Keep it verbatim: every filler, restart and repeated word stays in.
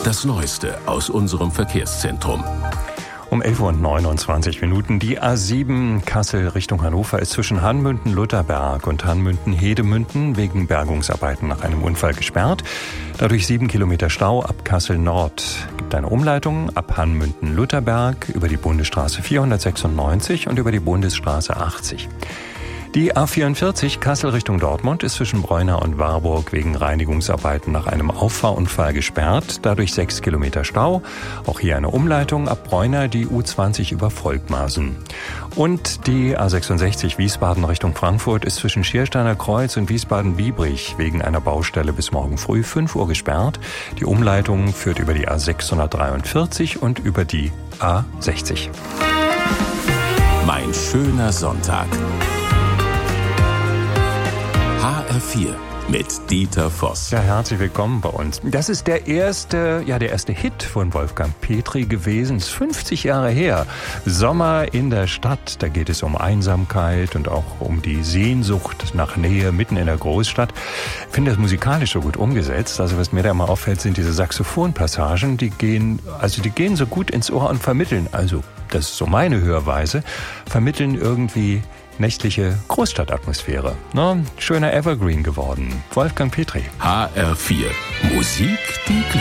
Das Neueste aus unserem Verkehrszentrum. Um elf Uhr neunundzwanzig Minuten. Die A sieben Kassel Richtung Hannover ist zwischen Hanmünden-Lutherberg und Hanmünden-Hedemünden wegen Bergungsarbeiten nach einem Unfall gesperrt. Dadurch sieben Kilometer Stau ab Kassel Nord. Gibt eine Umleitung ab Hanmünden-Lutherberg über die Bundesstraße vierhundertsechsundneunzig und über die Bundesstraße achtzig. Die A vierundvierzig Kassel Richtung Dortmund ist zwischen Breuna und Warburg wegen Reinigungsarbeiten nach einem Auffahrunfall gesperrt. Dadurch sechs Kilometer Stau. Auch hier eine Umleitung ab Breuna, die U zwanzig über Volkmarsen. Und die A sechsundsechzig Wiesbaden Richtung Frankfurt ist zwischen Schiersteiner Kreuz und Wiesbaden-Biebrich wegen einer Baustelle bis morgen früh fünf Uhr gesperrt. Die Umleitung führt über die A sechshundertdreiundvierzig und über die A sechzig. Mein schöner Sonntag. H R vier mit Dieter Voss. Ja, herzlich willkommen bei uns. Das ist der erste, ja, der erste Hit von Wolfgang Petri gewesen. Das ist fünfzig Jahre her. Sommer in der Stadt. Da geht es um Einsamkeit und auch um die Sehnsucht nach Nähe mitten in der Großstadt. Ich finde das musikalisch so gut umgesetzt. Also was mir da immer auffällt, sind diese Saxophonpassagen. Die gehen, also die gehen so gut ins Ohr und vermitteln, also das ist so meine Hörweise, vermitteln irgendwie nächtliche Großstadtatmosphäre. Na, schöner Evergreen geworden. Wolfgang Petri. H R vier. Musik, die Glück